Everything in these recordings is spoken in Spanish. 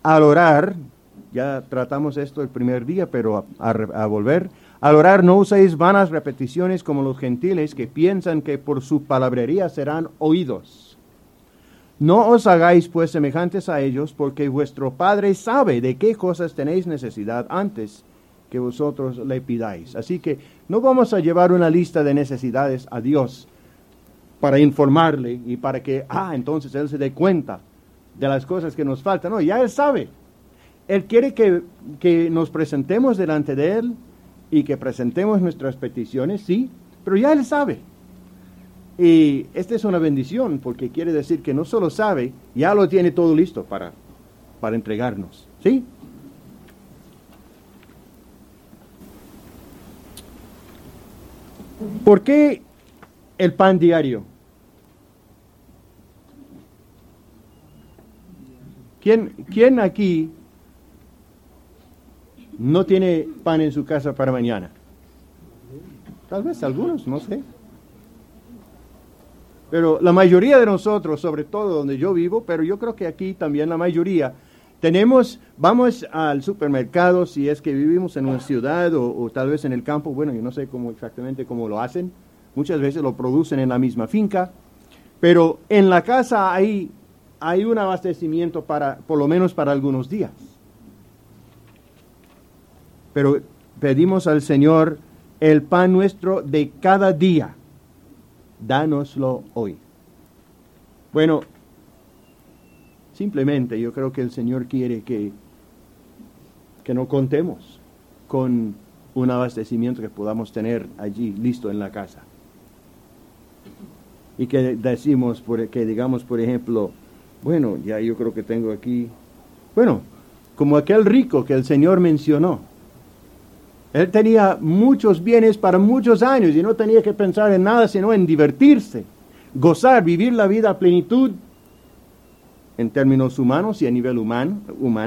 al orar, ya tratamos esto el primer día, pero a volver, al orar no uséis vanas repeticiones como los gentiles que piensan que por su palabrería serán oídos. No os hagáis pues semejantes a ellos, porque vuestro Padre sabe de qué cosas tenéis necesidad antes que vosotros le pidáis. Así que no vamos a llevar una lista de necesidades a Dios para informarle y para que, entonces Él se dé cuenta de las cosas que nos faltan. No, ya Él sabe. Él quiere que nos presentemos delante de Él y que presentemos nuestras peticiones, sí, pero ya Él sabe. Y esta es una bendición porque quiere decir que no solo sabe, ya lo tiene todo listo para entregarnos, ¿sí? ¿Por qué el pan diario? ¿Quién aquí no tiene pan en su casa para mañana? Tal vez algunos, no sé. Pero la mayoría de nosotros, sobre todo donde yo vivo, pero yo creo que aquí también la mayoría, vamos al supermercado si es que vivimos en una ciudad o tal vez en el campo. Bueno, yo no sé exactamente cómo lo hacen. Muchas veces lo producen en la misma finca. Pero en la casa hay un abastecimiento por lo menos para algunos días. Pero pedimos al Señor el pan nuestro de cada día. Dánoslo hoy. Bueno, simplemente yo creo que el Señor quiere que no contemos con un abastecimiento que podamos tener allí listo en la casa. Y que digamos, por ejemplo, bueno, ya yo creo que tengo aquí, bueno, como aquel rico que el Señor mencionó. Él tenía muchos bienes para muchos años y no tenía que pensar en nada sino en divertirse, gozar, vivir la vida a plenitud en términos humanos y a nivel humano.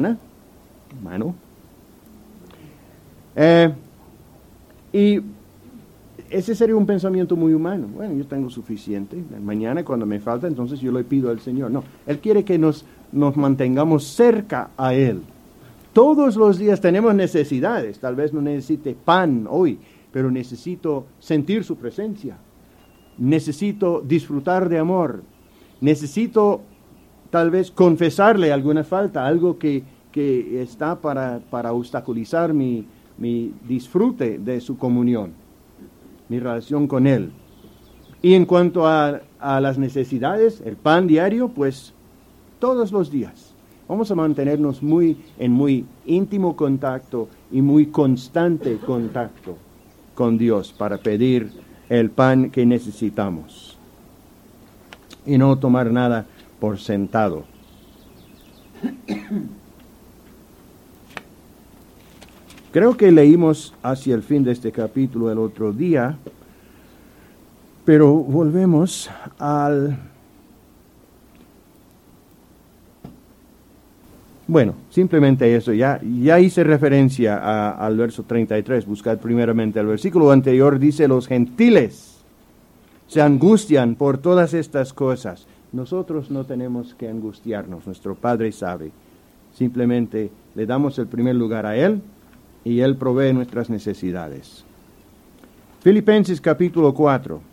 Y ese sería un pensamiento muy humano. Bueno, yo tengo suficiente. Mañana cuando me falta, entonces yo le pido al Señor. No, Él quiere que nos mantengamos cerca a Él. Todos los días tenemos necesidades. Tal vez no necesite pan hoy, pero necesito sentir su presencia. Necesito disfrutar de amor. Necesito tal vez confesarle alguna falta, algo que está para obstaculizar mi disfrute de su comunión, mi relación con Él. Y en cuanto a las necesidades, el pan diario, pues todos los días. Vamos a mantenernos en muy íntimo contacto y muy constante contacto con Dios para pedir el pan que necesitamos. Y no tomar nada por sentado. Creo que leímos hacia el fin de este capítulo el otro día, pero volvemos Bueno, simplemente eso, ya hice referencia al verso 33, buscad primeramente el versículo anterior, dice, los gentiles se angustian por todas estas cosas. Nosotros no tenemos que angustiarnos, nuestro Padre sabe. Simplemente le damos el primer lugar a Él y Él provee nuestras necesidades. Filipenses capítulo 4.